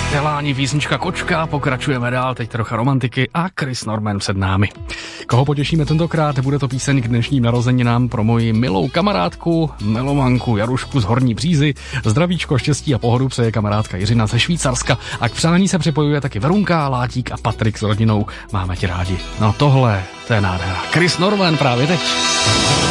Teláni, písnička Kočka, pokračujeme dál, teď trocha romantiky a Chris Norman před námi. Koho potěšíme tentokrát? Bude to píseň k dnešním narozeninám pro moji milou kamarádku, melomanku Jarušku z Horní Břízy. Zdravíčko, štěstí a pohodu přeje kamarádka Jiřina ze Švýcarska a k přání se připojuje taky Verunka, Látík a Patrik s rodinou. Máme tě rádi. No tohle, to je nádhera. Chris Norman právě teď.